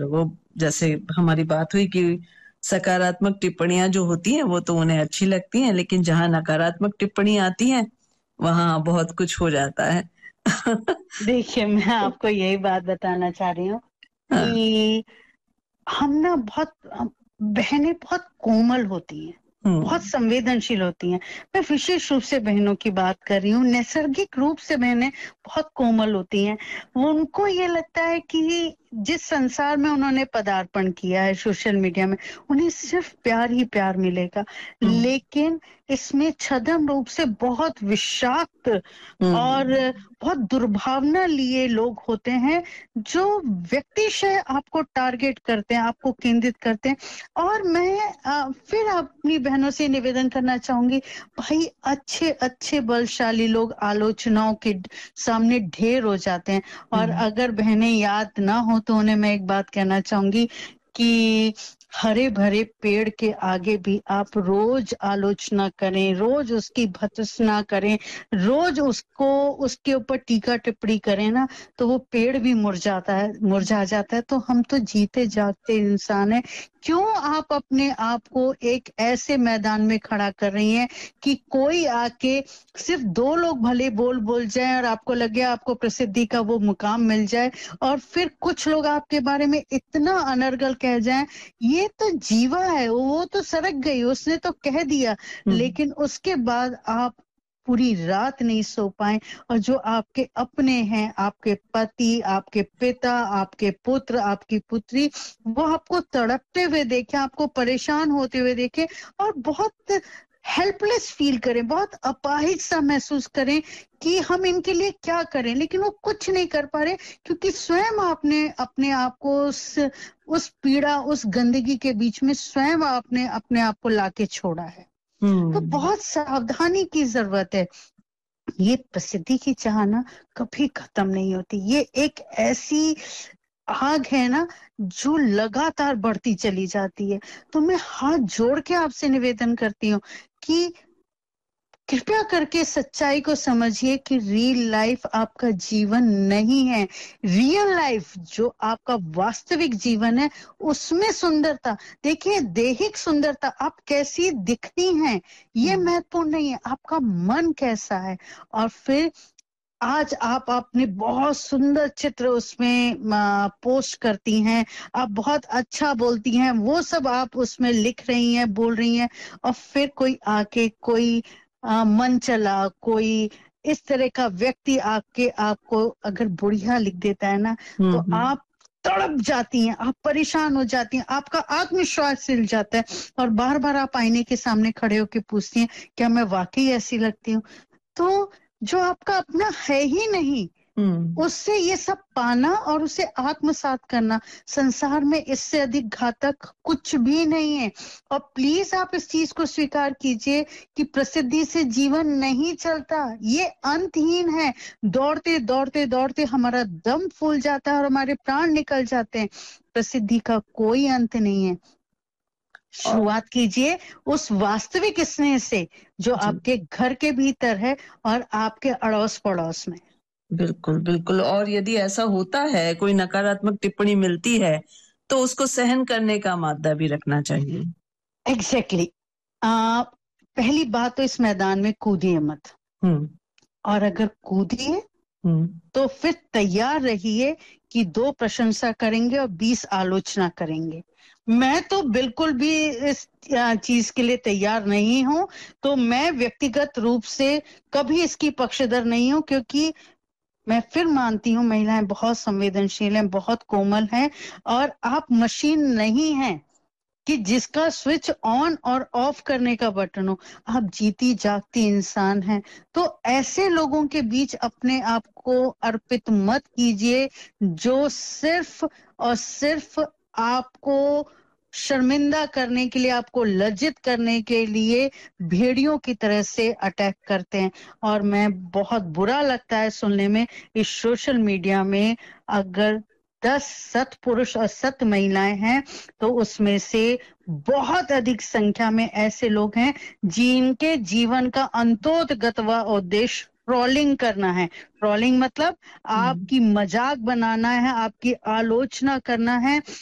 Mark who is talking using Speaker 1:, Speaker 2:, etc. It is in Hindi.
Speaker 1: और वो जैसे हमारी बात हुई कि सकारात्मक टिप्पणियां जो होती हैं वो तो उन्हें अच्छी लगती हैं, लेकिन जहां नकारात्मक टिप्पणी आती है वहां बहुत कुछ हो जाता है।
Speaker 2: देखिए, मैं आपको यही बात बताना चाह रही हूँ
Speaker 1: हाँ।
Speaker 2: कि हम ना बहनें बहुत कोमल होती हैं, बहुत संवेदनशील होती हैं। मैं विशेष रूप से बहनों की बात कर रही हूँ। नैसर्गिक रूप से बहनें बहुत कोमल होती हैं। उनको ये लगता है कि जिस संसार में उन्होंने पदार्पण किया है सोशल मीडिया में, उन्हें सिर्फ प्यार ही प्यार मिलेगा। लेकिन इसमें छद्म रूप से बहुत विषाक्त और बहुत दुर्भावना लिए लोग होते हैं, जो व्यक्तिशः आपको टारगेट करते हैं, आपको केंद्रित करते हैं। और मैं फिर अपनी बहनों से निवेदन करना चाहूंगी, भाई अच्छे अच्छे बलशाली लोग आलोचनाओं के सामने ढेर हो जाते हैं। और अगर बहनें याद ना हो तो उन्हें मैं एक बात कहना चाहूंगी कि हरे भरे पेड़ के आगे भी आप रोज आलोचना करें, रोज उसकी भर्त्सना करें, रोज उसको उसके ऊपर टीका टिप्पणी करें ना, तो वो पेड़ भी मुरझा जाता है। तो हम तो जीते जागते इंसान हैं। क्यों आप अपने आप को एक ऐसे मैदान में खड़ा कर रही हैं कि कोई आके सिर्फ 2 लोग भले बोल जाएं और आपको लगे आपको प्रसिद्धि का वो मुकाम मिल जाए, और फिर कुछ लोग आपके बारे में इतना अनर्गल कह जाएं, ये तो जीवा है, वो तो सरक गई, उसने तो कह दिया। लेकिन उसके बाद आप पूरी रात नहीं सो पाए, और जो आपके अपने हैं, आपके पति, आपके पिता, आपके पुत्र, आपकी पुत्री, वो आपको तड़पते हुए देखें, आपको परेशान होते हुए देखें और बहुत हेल्पलेस फील करें, बहुत अपाहिज सा महसूस करें कि हम इनके लिए क्या करें, लेकिन वो कुछ नहीं कर पा रहे, क्योंकि स्वयं आपने अपने आप को उस पीड़ा, उस गंदगी के बीच में स्वयं आपने अपने आप को लाके छोड़ा है। तो बहुत सावधानी की जरूरत है। ये प्रसिद्धि की चाह ना कभी खत्म नहीं होती। ये एक ऐसी आग है ना जो लगातार बढ़ती चली जाती है। तो मैं हाथ जोड़ के आपसे निवेदन करती हूँ कि कृपया करके सच्चाई को समझिए कि रियल लाइफ आपका जीवन नहीं है। रियल लाइफ जो आपका वास्तविक जीवन है, उसमें सुंदरता देखिए, दैहिक सुंदरता, आप कैसी दिखती हैं ये महत्वपूर्ण नहीं है, आपका मन कैसा है। और फिर आज आप अपने बहुत सुंदर चित्र उसमें पोस्ट करती हैं, आप बहुत अच्छा बोलती हैं, वो सब आप उसमें लिख रही हैं, बोल रही हैं, और फिर कोई आके कोई मन चला, कोई इस तरह का व्यक्ति आपको अगर बुढ़िया लिख देता है ना, तो आप तड़प जाती हैं, आप परेशान हो जाती हैं, आपका आत्मविश्वास हिल जाता है, और बार बार आप आईने के सामने खड़े होकर पूछती हैं, क्या मैं वाकई ऐसी लगती हूँ? तो जो आपका अपना है ही नहीं, उससे ये सब पाना और उसे आत्मसात करना, संसार में इससे अधिक घातक कुछ भी नहीं है। और प्लीज आप इस चीज को स्वीकार कीजिए कि प्रसिद्धि से जीवन नहीं चलता, ये अंतहीन है। दौड़ते दौड़ते दौड़ते हमारा दम फूल जाता है और हमारे प्राण निकल जाते हैं। प्रसिद्धि का कोई अंत नहीं है। शुरुआत कीजिए उस वास्तविक स्नेह से जो आपके घर के भीतर है और आपके अड़ोस पड़ोस में।
Speaker 1: बिल्कुल, बिल्कुल। और यदि ऐसा होता है, कोई नकारात्मक टिप्पणी मिलती है, तो उसको सहन करने का मादा भी रखना चाहिए।
Speaker 2: एग्जैक्टली। पहली बात तो इस मैदान में कूदिए मत, और अगर कूदिए तो फिर तैयार रहिए कि 2 प्रशंसा करेंगे और 20 आलोचना करेंगे। मैं तो बिल्कुल भी इस चीज के लिए तैयार नहीं हूं, तो मैं व्यक्तिगत रूप से कभी इसकी पक्षधर नहीं हूं, क्योंकि मैं फिर मानती हूँ महिलाएं बहुत संवेदनशील हैं, बहुत कोमल हैं, और आप मशीन नहीं हैं कि जिसका स्विच ऑन और ऑफ करने का बटन हो। आप जीती जागती इंसान हैं। तो ऐसे लोगों के बीच अपने आप को अर्पित मत कीजिए, जो सिर्फ और सिर्फ आपको शर्मिंदा करने के लिए, आपको लज्जित करने के लिए भेड़ियों की तरह से अटैक करते हैं। और मैं बहुत बुरा लगता है सुनने में, इस सोशल मीडिया में अगर 10 सत पुरुष और सत महिलाएं हैं, तो उसमें से बहुत अधिक संख्या में ऐसे लोग हैं जिनके जीवन का अंतोतगतवा उद्देश्य ट्रोलिंग करना है। ट्रोलिंग मतलब आपकी मजाक बनाना है, आपकी आलोचना करना है,